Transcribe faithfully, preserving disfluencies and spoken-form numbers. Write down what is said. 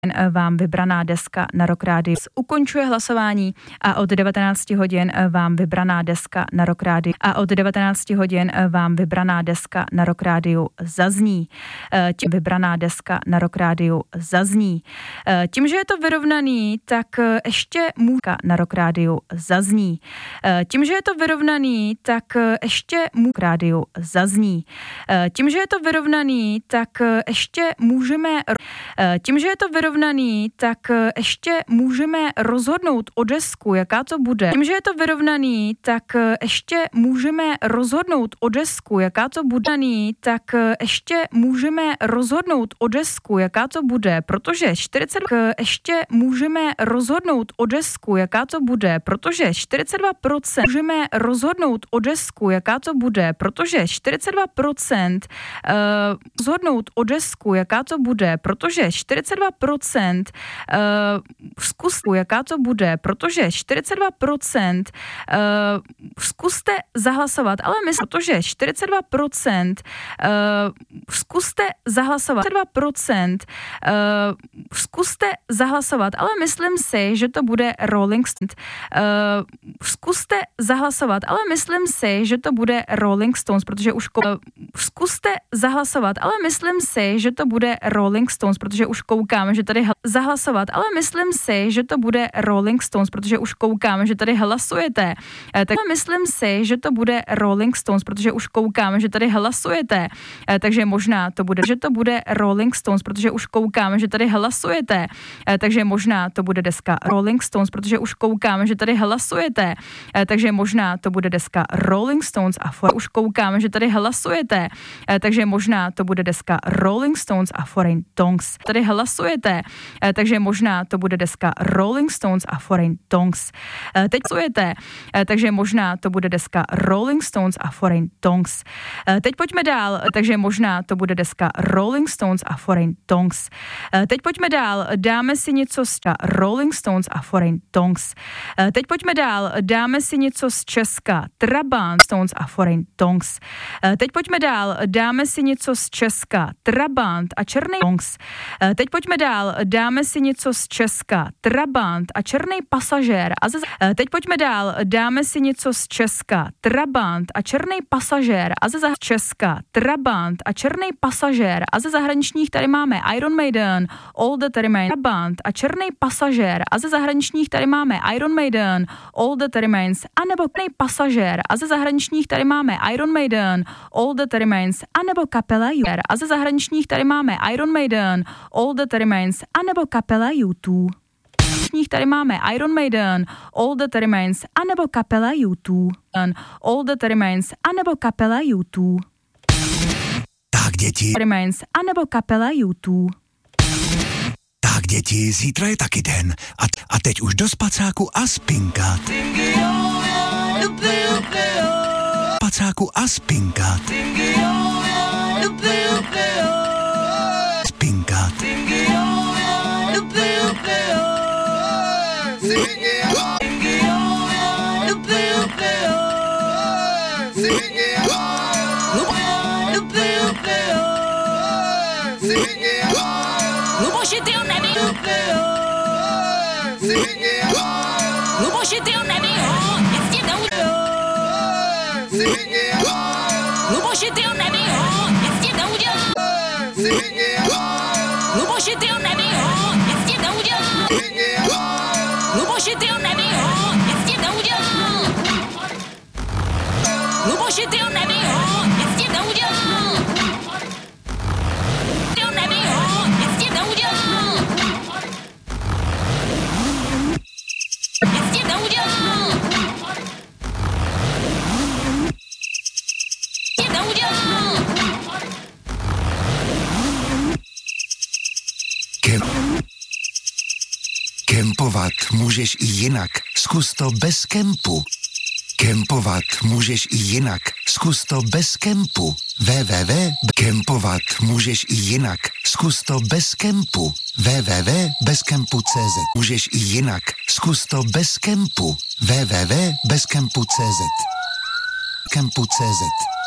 vám vybraná deska na Rock Rádiu ukončuje hlasování a od devatenáct hodin vám vybraná deska na Rock Rádiu a od devatenáct hodin vám vybraná deska na Rock Rádiu zazní. Tím vybraná deska na Rock Rádiu zazní. Tím, že je to vyrovnaný, tak ještě můžka na Rock Rádiu zazní. Tím, že je to vyrovnaný, tak ještě můžka rádiu zazní. Tím, že je to vyrovnaný, tak ještě můžeme tím, že je to vyrovnaný, tak ještě můžeme rozhodnout o desku, jaká to bude. Tím, že je to vyrovnaný, tak ještě můžeme rozhodnout o desku, jaká to bude. Tak ještě můžeme rozhodnout o desku, jaká to bude, protože čtyřicet ještě můžeme rozhodnout o desku, jaká to bude, protože čtyřicet dva procent můžeme rozhodnout o desku, jaká to bude, protože čtyřicet dva procent uh, rozhodnout o desku, jaká to bude, protože čtyřicet dva procent uh, zkuste, jaká to bude, protože čtyřicet dva procent uh, zkuste zahlasovat, ale my, protože čtyřicet dva procent uh, zkuste zahlasovat, čtyřicet dva procent uh, zkuste zahlasovat, ale myslím si, že to bude Rolling Stones. Uh, zkuste zahlasovat, ale myslím si, že to bude Rolling Stones, protože už kou... uh, zkuste zahlasovat, ale myslím si, že to bude Rolling Stones, protože už koukám, že tady hl... zahlasovat, ale myslím si, že to bude Rolling Stones, protože už koukám, že tady hlasujete. Uh, tak myslím si, že to bude Rolling Stones, protože už koukám, že tady hlasujete. Uh, takže možná to bude, že to bude Rolling Stones, protože už koukám, že tady hlasujete. Uh, takže možná to bude deska Rolling Stones, protože už koukám, že tady hlasujete. Uh, takže možná to bude deska Rolling Stones a for... už koukám, že tady hlasujete. Uh, takže možná to bude deska Rolling Stones a Foreign Tongues. Tady hlasujete. Uh, takže možná to bude deska Rolling Stones a Foreign Tongues. Uh, teď hlasujete. Uh, takže možná to bude deska Rolling Stones a Foreign Tongues. Uh, teď pojďme dál. Takže možná to bude deska Rolling Stones a Foreign Tongues. Uh, teď pojďme dál. Dáme si něco z Rolling Stones a Foreign Tongues. Uh, teď pojďme dál. Dáme si něco z Česka. Trabant Stones a Foreign Tongues. Uh, teď pojďme dál. Dáme si něco z Česka. Trabant a Černý Tongues. Uh, teď pojďme dál. Dáme si něco z Česka. Trabant a Černý pasažér. A ze... uh, teď pojďme dál. Dáme si něco z Česka. Trabant a Černý pasažér. A ze zah... Česka. Trabant a Černý pasažér. A ze zahraničních tady máme Iron Maiden, All That Remains, Trabant a Černý pasažér. A ze zahraničních tady máme Iron Maiden, All That Remains, anebo Černý pasažér. A ze zahraničních tady máme Iron Maiden, All That Remains, anebo kapela U dva. A ze zahraničních tady máme Iron Maiden, All That Remains, anebo kapela U dva. Tady máme Iron Maiden, All That Remains, anebo kapela U dva. All That Remains, anebo kapela U dva. Tak děti. Remains, anebo kapela U dva. Tak děti, zítra je taky den. A, a teď už do spacáku a spinkat. Spacáku a spinkat. Spinkat. Luboši, ty ho neví. Luboši, ty ho neví, ho. Nic ti neudělá. Luboši, ty ho neví, ho. Nic ti neudělá. Luboši, ty ho neví, ho. Nic ti neudělá. Luboši, ty ho neví, ho. Nic ti neudělá. Luboši, ty ho neví, ho. Nic ti neudělá. Ty ho neví, ho. Nic ti neudělá. Nic ti neudělá. Nic neudělá. Kem... Kempovat můžeš i jinak. Zkus to bez kempu. Kempovat můžeš i jinak. Zkus to bez kempu. www. Kempovat můžeš i jinak. Zkus to bez kempu. www. bez kempu tečka cé zet. Můžeš i jinak. Zkus to bez kempu. www. bez kempu tečka cé zet. Kempu tečka cé zet.